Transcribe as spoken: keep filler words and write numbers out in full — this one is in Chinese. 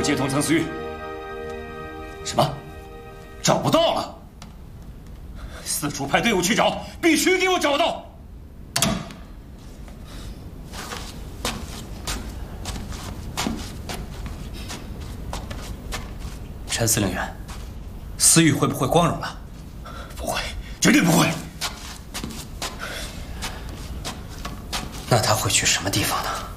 我接通曾思玉。什么？找不到了？四处派队伍去找，必须给我找到！ 陈司令员，思玉会不会光荣了？ 不会，绝对不会。 那他会去什么地方呢？